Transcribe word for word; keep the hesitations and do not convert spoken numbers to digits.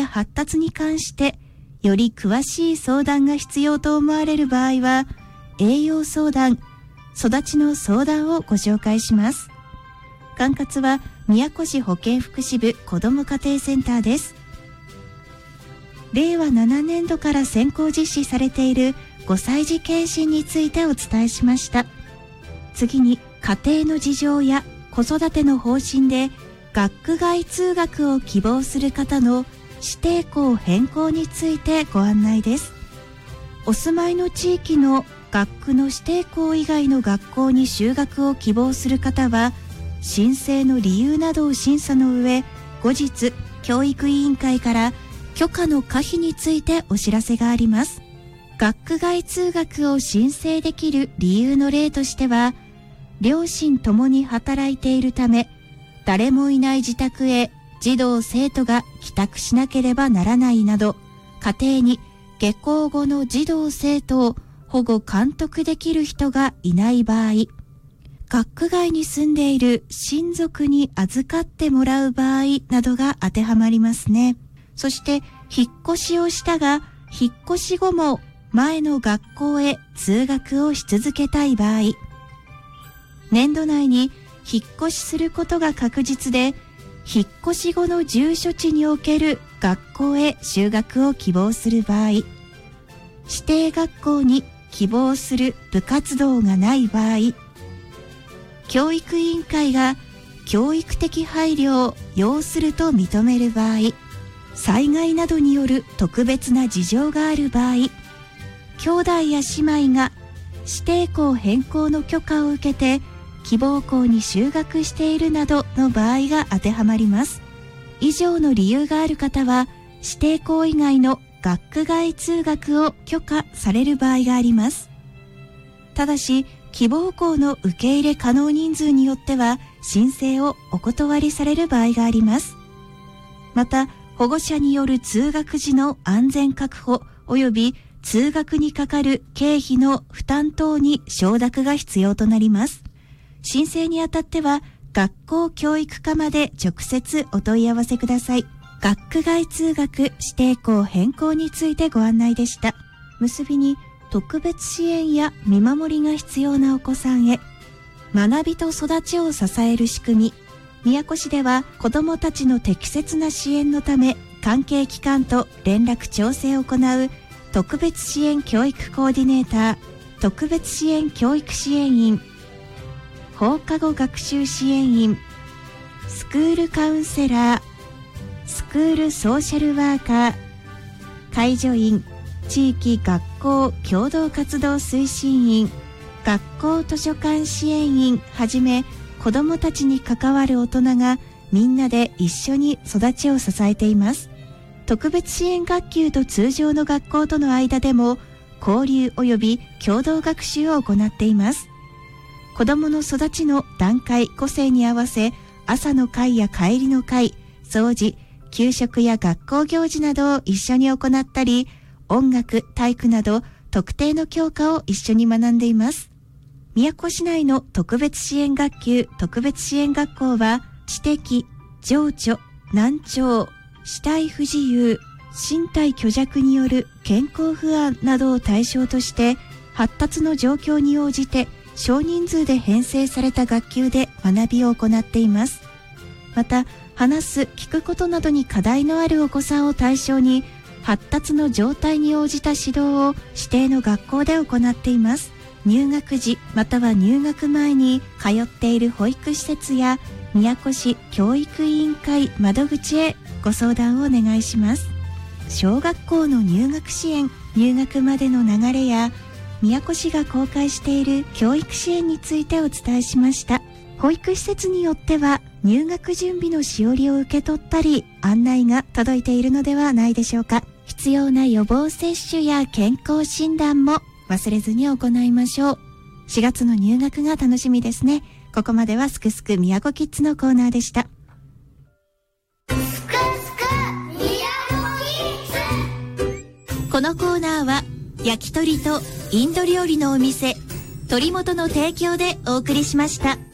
発達に関してより詳しい相談が必要と思われる場合は、栄養相談、育ちの相談をご紹介します。管轄は宮古市保健福祉部子ども家庭センターです。れいわななねんどから先行実施されているごさい児検診についてお伝えしました。次に、家庭の事情や子育ての方針で学区外通学を希望する方の指定校変更についてご案内です。お住まいの地域の学区の指定校以外の学校に就学を希望する方は、申請の理由などを審査の上、後日教育委員会から許可の可否についてお知らせがあります。学区外通学を申請できる理由の例としては、両親ともに働いているため、誰もいない自宅へ児童生徒が帰宅しなければならないなど、家庭に下校後の児童生徒を保護監督できる人がいない場合、学区外に住んでいる親族に預かってもらう場合などが当てはまりますね。そして引っ越しをしたが、引っ越し後も前の学校へ通学をし続けたい場合、年度内に引っ越しすることが確実で、引っ越し後の住所地における学校へ就学を希望する場合、指定学校に希望する部活動がない場合、教育委員会が教育的配慮を要すると認める場合、災害などによる特別な事情がある場合、兄弟や姉妹が指定校変更の許可を受けて希望校に就学しているなどの場合が当てはまります。以上の理由がある方は、指定校以外の学区外通学を許可される場合があります。ただし、希望校の受け入れ可能人数によっては、申請をお断りされる場合があります。また、保護者による通学時の安全確保及び通学にかかる経費の負担等に承諾が必要となります。申請にあたっては、学校教育課まで直接お問い合わせください。学区外通学指定校変更についてご案内でした。結びに、特別支援や見守りが必要なお子さんへ、学びと育ちを支える仕組み。宮古市では子どもたちの適切な支援のため、関係機関と連絡調整を行う特別支援教育コーディネーター、特別支援教育支援員、放課後学習支援員、スクールカウンセラー、スクールソーシャルワーカー、介助員、地域学校共同活動推進員、学校図書館支援員はじめ、子どもたちに関わる大人がみんなで一緒に育ちを支えています。特別支援学級と通常の学校との間でも交流及び共同学習を行っています。子どもの育ちの段階、個性に合わせ、朝の会や帰りの会、掃除、給食や学校行事などを一緒に行ったり、音楽、体育など特定の教科を一緒に学んでいます。宮古市内の特別支援学級、特別支援学校は、知的、情緒、難聴、肢体不自由、身体虚弱による健康不安などを対象として、発達の状況に応じて少人数で編成された学級で学びを行っています。また、話す、聞くことなどに課題のあるお子さんを対象に、発達の状態に応じた指導を指定の学校で行っています。入学時または入学前に通っている保育施設や宮古市教育委員会窓口へご相談をお願いします。小学校の入学支援、入学までの流れや宮古市が公開している教育支援についてお伝えしました。保育施設によっては入学準備のしおりを受け取ったり案内が届いているのではないでしょうか。必要な予防接種や健康診断も忘れずに行いましょう。しがつの入学が楽しみですね。ここまではすくすく宮古キッズのコーナーでした。 すくすく宮古キッズ。 このコーナーは焼き鳥とインド料理のお店鳥本の提供でお送りしました。